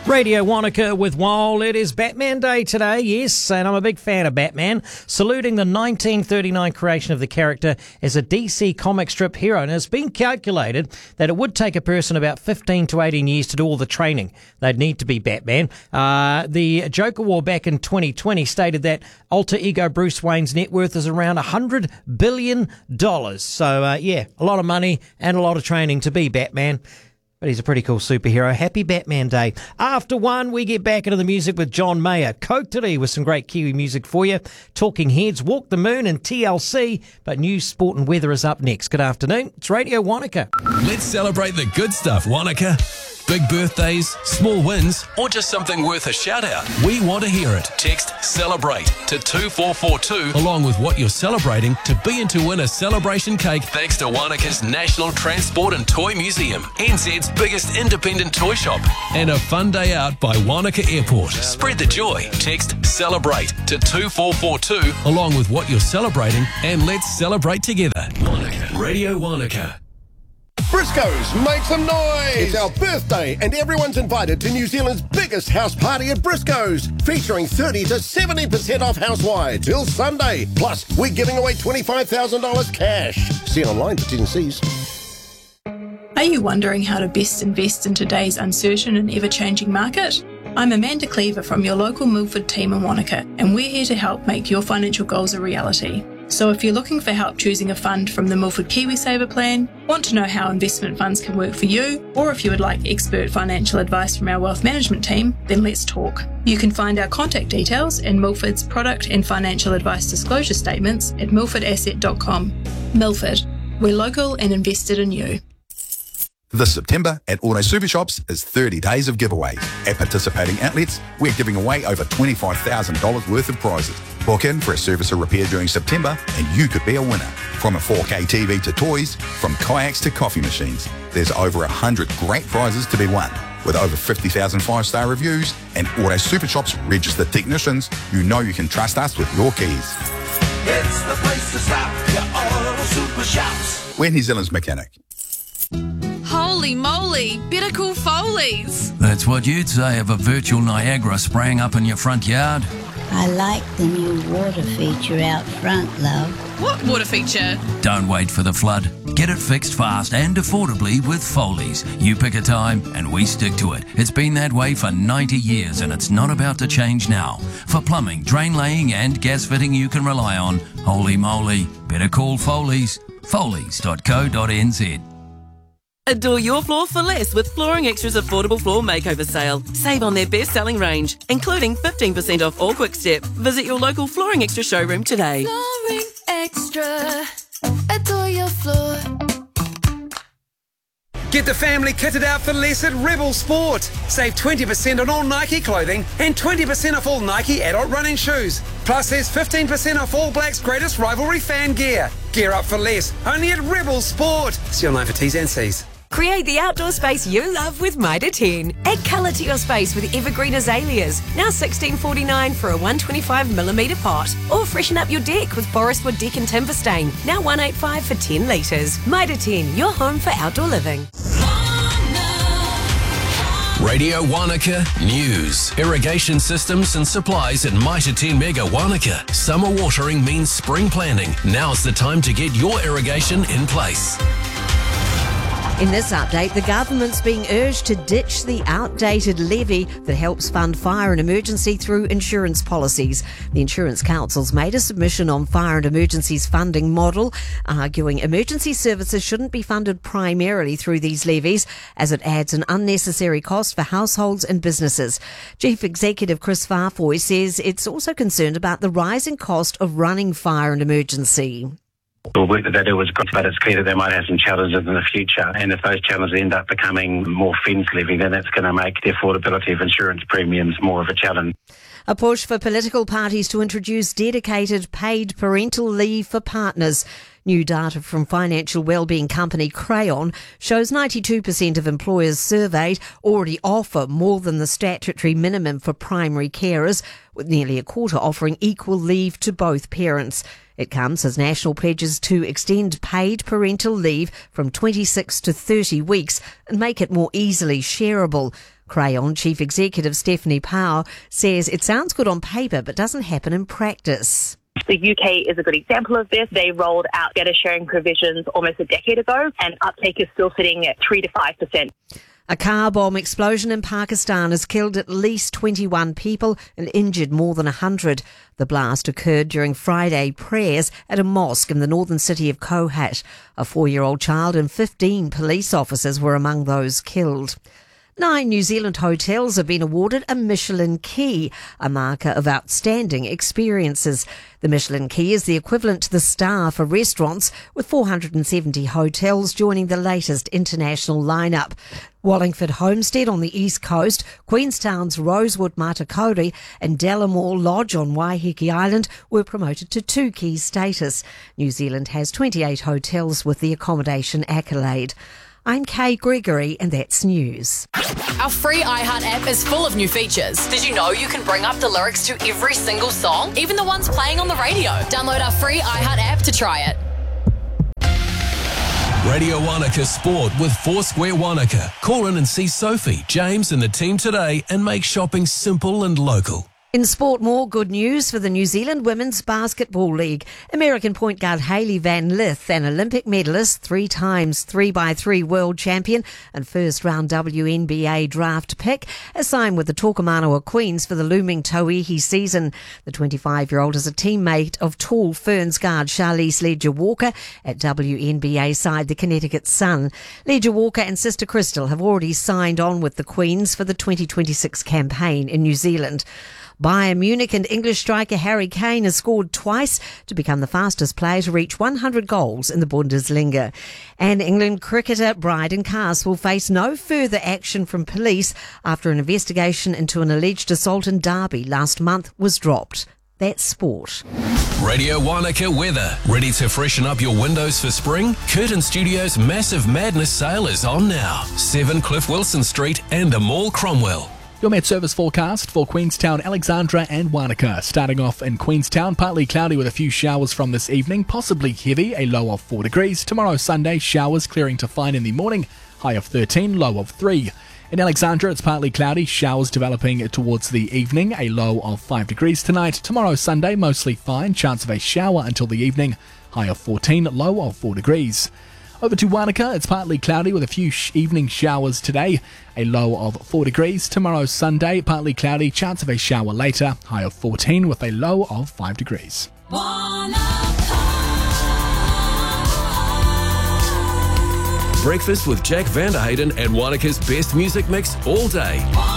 Radio Wanaka with Wall. It is Batman Day today, yes, and I'm a big fan of Batman, saluting the 1939 creation of the character as a DC comic strip hero. And it's been calculated that it would take a person about 15 to 18 years to do all the training they'd need to be Batman. The Joker War back in 2020 stated that alter ego Bruce Wayne's net worth is around $100 billion. So, a lot of money and a lot of training to be Batman. But he's a pretty cool superhero. Happy Batman Day. After 1, we get back into the music with John Mayer. Coterie with some great Kiwi music for you. Talking Heads, Walk the Moon and TLC. But news, sport and weather is up next. Good afternoon. It's Radio Wanaka. Let's celebrate the good stuff, Wanaka. Big birthdays, small wins, or just something worth a shout out. We want to hear it. Text CELEBRATE to 2442 along with what you're celebrating to be in to win a celebration cake thanks to Wanaka's National Transport and Toy Museum, NZ's biggest independent toy shop, and a fun day out by Wanaka Airport. Spread the joy. Text CELEBRATE to 2442 along with what you're celebrating and let's celebrate together. Wanaka. Radio Wanaka. Briscoe's, make some noise! It's our birthday and everyone's invited to New Zealand's biggest house party at Briscoe's, featuring 30 to 70% off housewides till Sunday. Plus, we're giving away $25,000 cash. See online for T's&C's. Are you wondering how to best invest in today's uncertain and ever-changing market? I'm Amanda Cleaver from your local Milford team in Wanaka, and we're here to help make your financial goals a reality. So if you're looking for help choosing a fund from the Milford KiwiSaver plan, want to know how investment funds can work for you, or if you would like expert financial advice from our wealth management team, then let's talk. You can find our contact details in Milford's product and financial advice disclosure statements at milfordasset.com. Milford, we're local and invested in you. This September at Auto Super Shops is 30 days of giveaways. At participating outlets, we're giving away over $25,000 worth of prizes. Book in for a service or repair during September and you could be a winner. From a 4K TV to toys, from kayaks to coffee machines, there's over 100 great prizes to be won. With over 50,000 five-star reviews and Auto Super Shops registered technicians, you know you can trust us with your keys. It's the place to stop, your Auto Super Shops. We're New Zealand's mechanic. Holy moly, better call Foley's. That's what you'd say of a virtual Niagara spraying up in your front yard. I like the new water feature out front, love. What water feature? Don't wait for the flood. Get it fixed fast and affordably with Foley's. You pick a time and we stick to it. It's been that way for 90 years and it's not about to change now. For plumbing, drain laying and gas fitting you can rely on, holy moly, better call Foley's. Foley's.co.nz. Adore your floor for less with Flooring Extra's affordable floor makeover sale. Save on their best-selling range, including 15% off all Quick Step. Visit your local Flooring Extra showroom today. Flooring Extra. Adore your floor. Get the family kitted out for less at Rebel Sport. Save 20% on all Nike clothing and 20% off all Nike adult running shoes. Plus, there's 15% off All Blacks' greatest rivalry fan gear. Gear up for less, only at Rebel Sport. See online for T's and C's. Create the outdoor space you love with Mitre 10. Add colour to your space with evergreen azaleas, now $16.49 for a 125mm pot. Or freshen up your deck with Forestwood Deck and Timber Stain, now $185 for 10 litres. Mitre 10, your home for outdoor living. Radio Wanaka News. Irrigation systems and supplies at Mitre 10 Mega Wanaka. Summer watering means spring planning. Now's the time to get your irrigation in place. In this update, the government's being urged to ditch the outdated levy that helps fund fire and emergency through insurance policies. The Insurance Council's made a submission on fire and emergencies funding model, arguing emergency services shouldn't be funded primarily through these levies, as it adds an unnecessary cost for households and businesses. Chief Executive Chris Farfoy says it's also concerned about the rising cost of running fire and emergency. The work that they do is good, but it's clear that they might have some challenges in the future. And if those challenges end up becoming more fence levy, then that's going to make the affordability of insurance premiums more of a challenge. A push for political parties to introduce dedicated paid parental leave for partners. New data from financial wellbeing company Crayon shows 92% of employers surveyed already offer more than the statutory minimum for primary carers, with nearly a quarter offering equal leave to both parents. It comes as National pledges to extend paid parental leave from 26 to 30 weeks and make it more easily shareable. Crayon Chief Executive Stephanie Powell says it sounds good on paper but doesn't happen in practice. The UK is a good example of this. They rolled out data sharing provisions almost a decade ago, and uptake is still sitting at 3 to 5%. A car bomb explosion in Pakistan has killed at least 21 people and injured more than 100. The blast occurred during Friday prayers at a mosque in the northern city of Kohat. A 4-year-old child and 15 police officers were among those killed. 9 New Zealand hotels have been awarded a Michelin Key, a marker of outstanding experiences. The Michelin Key is the equivalent to the star for restaurants, with 470 hotels joining the latest international lineup. Wallingford Homestead on the east coast, Queenstown's Rosewood Matakori and Delamore Lodge on Waiheke Island were promoted to 2 Key status. New Zealand has 28 hotels with the accommodation accolade. I'm Kay Gregory, and that's news. Our free iHeart app is full of new features. Did you know you can bring up the lyrics to every single song, even the ones playing on the radio? Download our free iHeart app to try it. Radio Wanaka Sport with Foursquare Wanaka. Call in and see Sophie, James and the team today and make shopping simple and local. In sport, more good news for the New Zealand Women's Basketball League. American point guard Hailey Van Lith, an Olympic medalist, 3 times 3x3 world champion and first-round WNBA draft pick, has signed with the Tokomanoa Queens for the looming Tauihi season. The 25-year-old is a teammate of tall Ferns guard Charlize Ledger-Walker at WNBA side the Connecticut Sun. Ledger-Walker and sister Crystal have already signed on with the Queens for the 2026 campaign in New Zealand. Bayern Munich and English striker Harry Kane has scored twice to become the fastest player to reach 100 goals in the Bundesliga. And England cricketer Bryden Cass will face no further action from police after an investigation into an alleged assault in Derby last month was dropped. That's sport. Radio Wanaka weather. Ready to freshen up your windows for spring? Curtin Studios' Massive Madness sale is on now. 7 Cliff Wilson Street and the Mall Cromwell. Your Met Service forecast for Queenstown, Alexandra and Wanaka. Starting off in Queenstown, partly cloudy with a few showers from this evening, possibly heavy, a low of 4 degrees. Tomorrow Sunday, showers clearing to fine in the morning, high of 13, low of 3. In Alexandra, it's partly cloudy, showers developing towards the evening, a low of 5 degrees tonight. Tomorrow Sunday, mostly fine, chance of a shower until the evening, high of 14, low of 4 degrees. Over to Wanaka, it's partly cloudy with a few evening showers today, a low of 4 degrees. Tomorrow Sunday, partly cloudy, chance of a shower later, high of 14 with a low of 5 degrees. Breakfast with Jack Vanderhayden and Wanaka's best music mix all day.